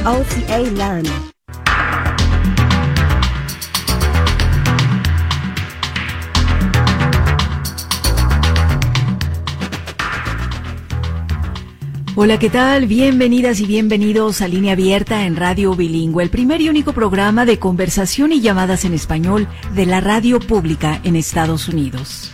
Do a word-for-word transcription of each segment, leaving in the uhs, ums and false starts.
O T A Learn. Hola, ¿qué tal? Bienvenidas y bienvenidos a Línea Abierta en Radio Bilingüe, el primer y único programa de conversación y llamadas en español de la radio pública en Estados Unidos.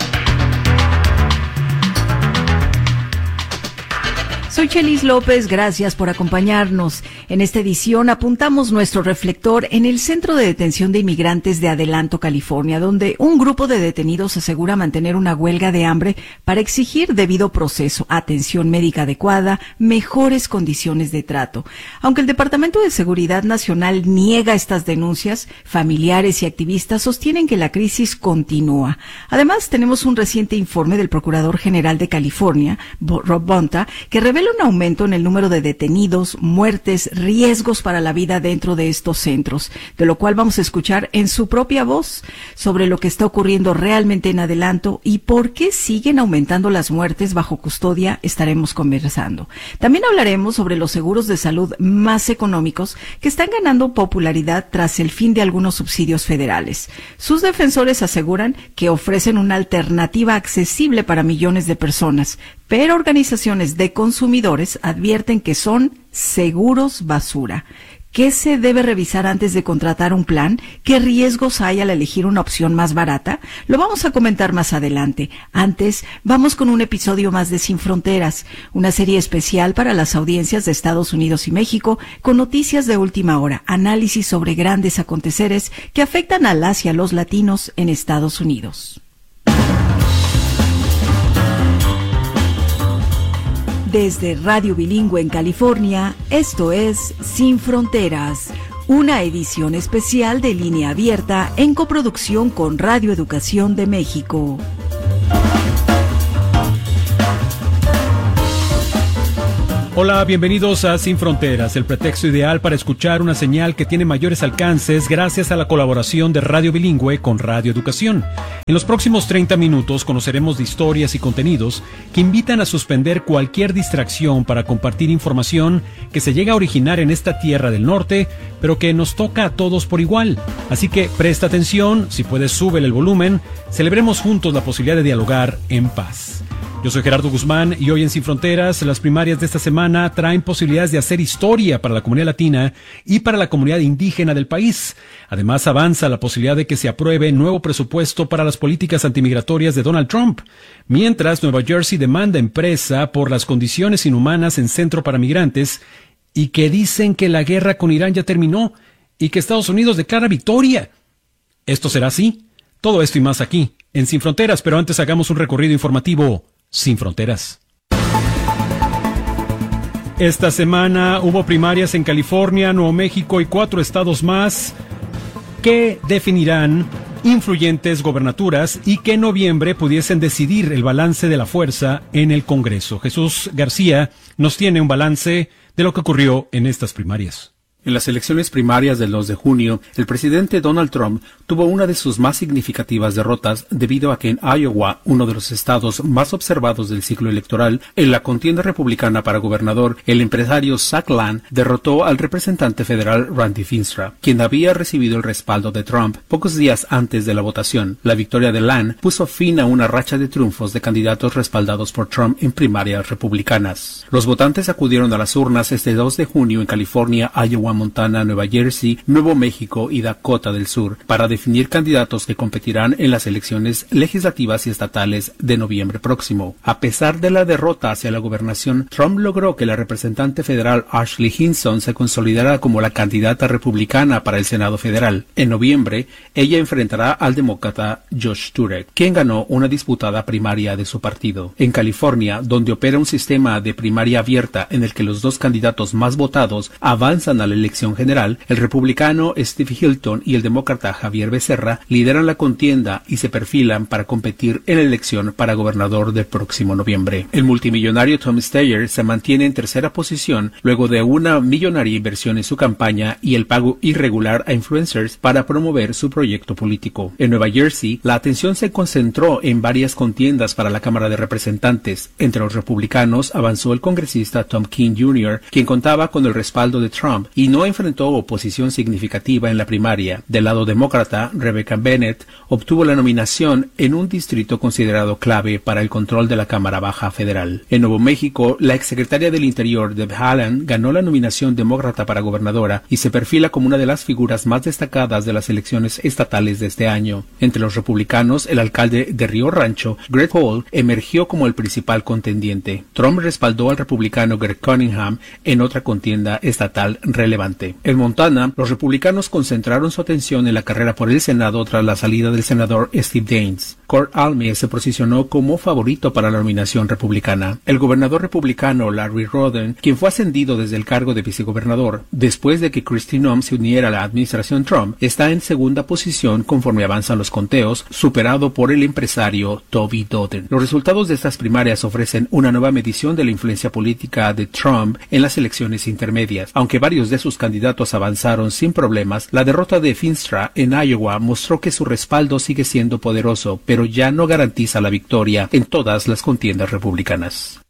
Soy Chelis López, gracias por acompañarnos. En esta edición apuntamos nuestro reflector en el Centro de Detención de Inmigrantes de Adelanto, California, donde un grupo de detenidos asegura mantener una huelga de hambre para exigir debido proceso, atención médica adecuada, mejores condiciones de trato. Aunque el Departamento de Seguridad Nacional niega estas denuncias, familiares y activistas sostienen que la crisis continúa. Además, tenemos un reciente informe del Procurador General de California, Rob Bonta, que revela un aumento en el número de detenidos, muertes, riesgos para la vida dentro de estos centros, de lo cual vamos a escuchar en su propia voz sobre lo que está ocurriendo realmente en Adelanto y por qué siguen aumentando las muertes bajo custodia. Estaremos conversando. También hablaremos sobre los seguros de salud más económicos que están ganando popularidad tras el fin de algunos subsidios federales. Sus defensores aseguran que ofrecen una alternativa accesible para millones de personas, pero organizaciones de consumidores advierten que son seguros basura. ¿Qué se debe revisar antes de contratar un plan? ¿Qué riesgos hay al elegir una opción más barata? Lo vamos a comentar más adelante. Antes, vamos con un episodio más de Sin Fronteras, una serie especial para las audiencias de Estados Unidos y México, con noticias de última hora, análisis sobre grandes aconteceres que afectan a las y a los latinos en Estados Unidos. Desde Radio Bilingüe en California, esto es Sin Fronteras, una edición especial de Línea Abierta en coproducción con Radio Educación de México. Hola, bienvenidos a Sin Fronteras, el pretexto ideal para escuchar una señal que tiene mayores alcances gracias a la colaboración de Radio Bilingüe con Radio Educación. En los próximos treinta minutos conoceremos de historias y contenidos que invitan a suspender cualquier distracción para compartir información que se llega a originar en esta tierra del norte, pero que nos toca a todos por igual. Así que presta atención, si puedes súbele el volumen, celebremos juntos la posibilidad de dialogar en paz. Yo soy Gerardo Guzmán y hoy en Sin Fronteras, las primarias de esta semana traen posibilidades de hacer historia para la comunidad latina y para la comunidad indígena del país. Además, avanza la posibilidad de que se apruebe nuevo presupuesto para las políticas antimigratorias de Donald Trump, mientras Nueva Jersey demanda empresa por las condiciones inhumanas en centro para migrantes y que dicen que la guerra con Irán ya terminó y que Estados Unidos declara victoria. ¿Esto será así? Todo esto y más aquí, en Sin Fronteras, pero antes hagamos un recorrido informativo Sin Fronteras. Esta semana hubo primarias en California, Nuevo México y cuatro estados más que definirán influyentes gobernaturas y que en noviembre pudiesen decidir el balance de la fuerza en el Congreso. Jesús García nos tiene un balance de lo que ocurrió en estas primarias. En las elecciones primarias del dos de junio, el presidente Donald Trump tuvo una de sus más significativas derrotas debido a que en Iowa, uno de los estados más observados del ciclo electoral, en la contienda republicana para gobernador, el empresario Zach Land derrotó al representante federal Randy Finstra, quien había recibido el respaldo de Trump pocos días antes de la votación. La victoria de Land puso fin a una racha de triunfos de candidatos respaldados por Trump en primarias republicanas. Los votantes acudieron a las urnas este dos de junio en California, Iowa, Montana, Nueva Jersey, Nuevo México y Dakota del Sur para definir candidatos que competirán en las elecciones legislativas y estatales de noviembre próximo. A pesar de la derrota hacia la gobernación, Trump logró que la representante federal Ashley Hinson se consolidara como la candidata republicana para el Senado federal. En noviembre, ella enfrentará al demócrata Josh Turek, quien ganó una disputada primaria de su partido. En California, donde opera un sistema de primaria abierta en el que los dos candidatos más votados avanzan al elección general, el republicano Steve Hilton y el demócrata Javier Becerra lideran la contienda y se perfilan para competir en la elección para gobernador del próximo noviembre. El multimillonario Tom Steyer se mantiene en tercera posición luego de una millonaria inversión en su campaña y el pago irregular a influencers para promover su proyecto político. En Nueva Jersey, la atención se concentró en varias contiendas para la Cámara de Representantes. Entre los republicanos avanzó el congresista Tom King junior, quien contaba con el respaldo de Trump y no enfrentó oposición significativa en la primaria. Del lado demócrata, Rebecca Bennett obtuvo la nominación en un distrito considerado clave para el control de la Cámara Baja Federal. En Nuevo México, la exsecretaria del Interior, Deb Haaland, ganó la nominación demócrata para gobernadora y se perfila como una de las figuras más destacadas de las elecciones estatales de este año. Entre los republicanos, el alcalde de Río Rancho, Greg Hall, emergió como el principal contendiente. Trump respaldó al republicano Greg Cunningham en otra contienda estatal relevante. En Montana, los republicanos concentraron su atención en la carrera por el Senado tras la salida del senador Steve Daines. Kurt Alme se posicionó como favorito para la nominación republicana. El gobernador republicano Larry Roden, quien fue ascendido desde el cargo de vicegobernador después de que Kristi Noem se uniera a la administración Trump, está en segunda posición conforme avanzan los conteos, superado por el empresario Toby Doden. Los resultados de estas primarias ofrecen una nueva medición de la influencia política de Trump en las elecciones intermedias. Aunque varios de sus candidatos avanzaron sin problemas, la derrota de Finstra en Iowa mostró que su respaldo sigue siendo poderoso, pero ya no garantiza la victoria en todas las contiendas republicanas.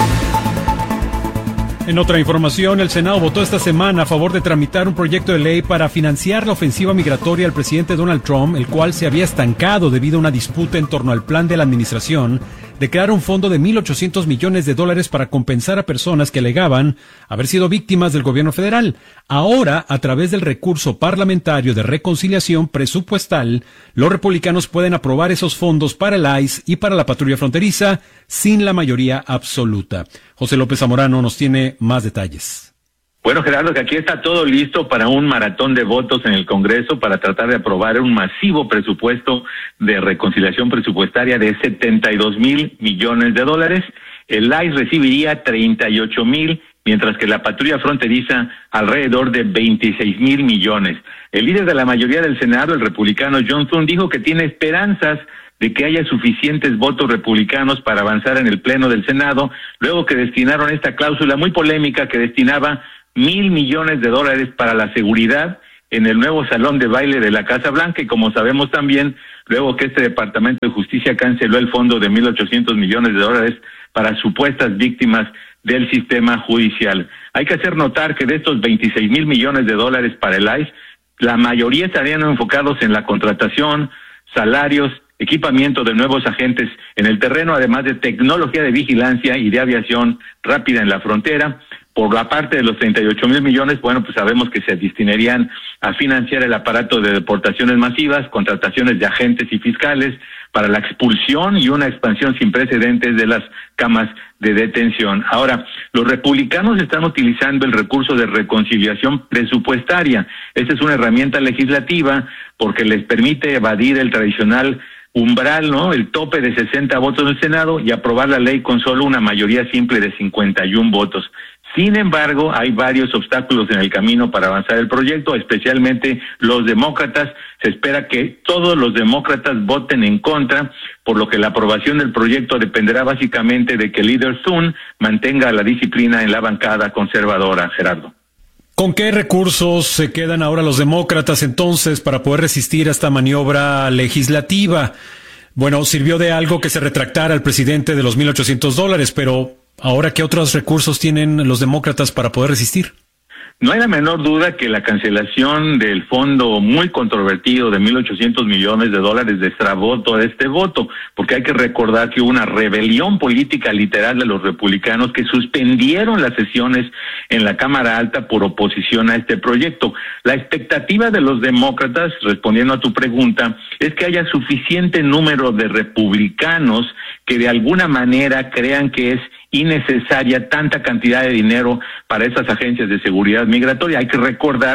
En otra información, el Senado votó esta semana a favor de tramitar un proyecto de ley para financiar la ofensiva migratoria al presidente Donald Trump, el cual se había estancado debido a una disputa en torno al plan de la administración de crear un fondo de mil ochocientos millones de dólares para compensar a personas que alegaban haber sido víctimas del gobierno federal. Ahora, a través del recurso parlamentario de reconciliación presupuestal, los republicanos pueden aprobar esos fondos para el I C E y para la patrulla fronteriza sin la mayoría absoluta. José López Zamorano nos tiene más detalles. Bueno, Gerardo, que aquí está todo listo para un maratón de votos en el Congreso para tratar de aprobar un masivo presupuesto de reconciliación presupuestaria de setenta y dos mil millones de dólares. El I C E recibiría treinta y ocho mil, mientras que la patrulla fronteriza alrededor de veintiséis mil millones. El líder de la mayoría del Senado, el republicano John Thune, dijo que tiene esperanzas de que haya suficientes votos republicanos para avanzar en el Pleno del Senado, luego que destinaron esta cláusula muy polémica que destinaba mil millones de dólares para la seguridad en el nuevo salón de baile de la Casa Blanca, y como sabemos también, luego que este Departamento de Justicia canceló el fondo de mil ochocientos millones de dólares para supuestas víctimas del sistema judicial. Hay que hacer notar que de estos veintiséis mil millones de dólares para el I C E, la mayoría estarían enfocados en la contratación, salarios, equipamiento de nuevos agentes en el terreno, además de tecnología de vigilancia y de aviación rápida en la frontera. Por la parte de los treinta y ocho mil millones, bueno, pues sabemos que se destinarían a financiar el aparato de deportaciones masivas, contrataciones de agentes y fiscales para la expulsión y una expansión sin precedentes de las camas de detención. Ahora, los republicanos están utilizando el recurso de reconciliación presupuestaria. Esta es una herramienta legislativa porque les permite evadir el tradicional umbral, ¿no?, el tope de sesenta votos del Senado y aprobar la ley con solo una mayoría simple de cincuenta y uno votos. Sin embargo, hay varios obstáculos en el camino para avanzar el proyecto, especialmente los demócratas. Se espera que todos los demócratas voten en contra, por lo que la aprobación del proyecto dependerá básicamente de que el líder Thune mantenga la disciplina en la bancada conservadora, Gerardo. ¿Con qué recursos se quedan ahora los demócratas entonces para poder resistir a esta maniobra legislativa? Bueno, sirvió de algo que se retractara el presidente de los mil ochocientos dólares, pero ahora, ¿qué otros recursos tienen los demócratas para poder resistir? No hay la menor duda que la cancelación del fondo muy controvertido de mil ochocientos millones de dólares destrabó todo este voto, porque hay que recordar que hubo una rebelión política literal de los republicanos que suspendieron las sesiones en la Cámara Alta por oposición a este proyecto. La expectativa de los demócratas, respondiendo a tu pregunta, es que haya suficiente número de republicanos que de alguna manera crean que es innecesaria tanta cantidad de dinero para esas agencias de seguridad migratoria. Hay que recordar que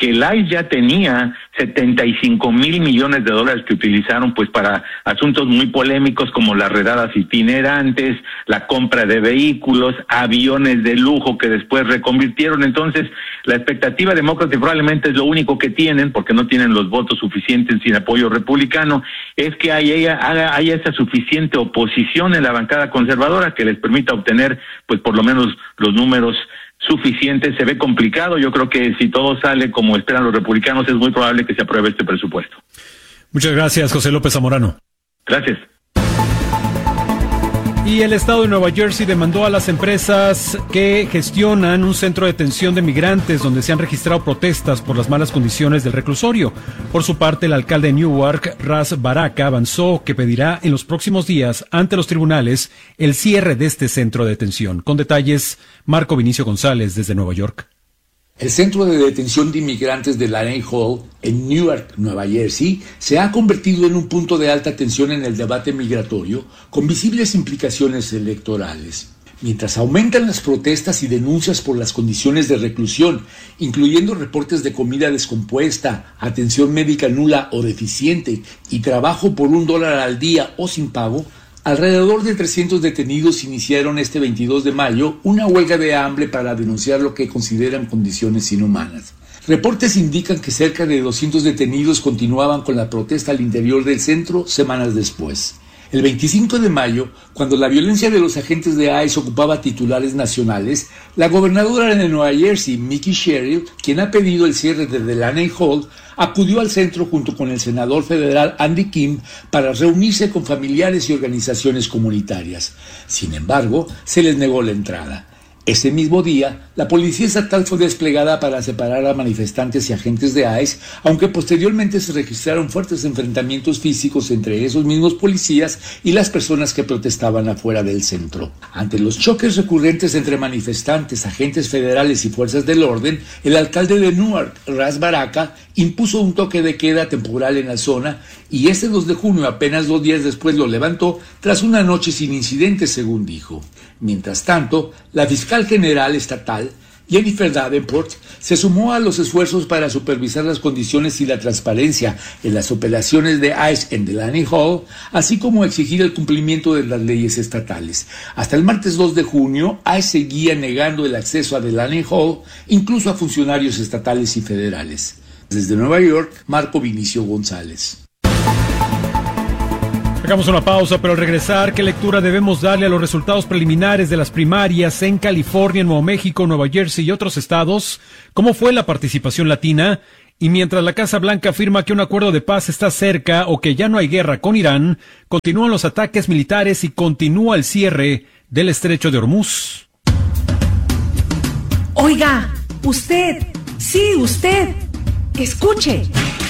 que el I C E ya tenía setenta y cinco mil millones de dólares que utilizaron pues para asuntos muy polémicos como las redadas itinerantes, la compra de vehículos, aviones de lujo que después reconvirtieron. Entonces, la expectativa demócrata, y probablemente es lo único que tienen, porque no tienen los votos suficientes sin apoyo republicano, es que haya, haya, haya esa suficiente oposición en la bancada conservadora que les permita obtener pues por lo menos los números suficiente. Se ve complicado. Yo creo que si todo sale como esperan los republicanos, es muy probable que se apruebe este presupuesto. Muchas gracias, José López Zamorano. Gracias. Y el estado de Nueva Jersey demandó a las empresas que gestionan un centro de detención de migrantes donde se han registrado protestas por las malas condiciones del reclusorio. Por su parte, el alcalde de Newark, Ras Baraka, avanzó que pedirá en los próximos días ante los tribunales el cierre de este centro de detención. Con detalles, Marco Vinicio González desde Nueva York. El centro de detención de inmigrantes de Laney Hall, en Newark, Nueva Jersey, se ha convertido en un punto de alta tensión en el debate migratorio, con visibles implicaciones electorales. Mientras aumentan las protestas y denuncias por las condiciones de reclusión, incluyendo reportes de comida descompuesta, atención médica nula o deficiente y trabajo por un dólar al día o sin pago, alrededor de trescientos detenidos iniciaron este veintidós de mayo una huelga de hambre para denunciar lo que consideran condiciones inhumanas. Reportes indican que cerca de doscientos detenidos continuaban con la protesta al interior del centro semanas después. El veinticinco de mayo, cuando la violencia de los agentes de I C E ocupaba titulares nacionales, la gobernadora de Nueva Jersey, Mickey Sherrill, quien ha pedido el cierre de Delaney Hall, acudió al centro junto con el senador federal Andy Kim para reunirse con familiares y organizaciones comunitarias. Sin embargo, se les negó la entrada. Ese mismo día, la policía estatal fue desplegada para separar a manifestantes y agentes de I C E, aunque posteriormente se registraron fuertes enfrentamientos físicos entre esos mismos policías y las personas que protestaban afuera del centro. Ante los choques recurrentes entre manifestantes, agentes federales y fuerzas del orden, el alcalde de Newark, Ras Baraka, impuso un toque de queda temporal en la zona y este dos de junio, apenas dos días después, lo levantó tras una noche sin incidentes, según dijo. Mientras tanto, la fiscal general estatal, Jennifer Davenport, se sumó a los esfuerzos para supervisar las condiciones y la transparencia en las operaciones de I C E en Delaney Hall, así como exigir el cumplimiento de las leyes estatales. Hasta el martes dos de junio, I C E seguía negando el acceso a Delaney Hall, incluso a funcionarios estatales y federales. Desde Nueva York, Marco Vinicio González. Hagamos una pausa, pero al regresar, ¿qué lectura debemos darle a los resultados preliminares de las primarias en California, Nuevo México, Nueva Jersey y otros estados? ¿Cómo fue la participación latina? Y mientras la Casa Blanca afirma que un acuerdo de paz está cerca o que ya no hay guerra con Irán, continúan los ataques militares y continúa el cierre del Estrecho de Hormuz. Oiga, usted, sí, usted, escuche.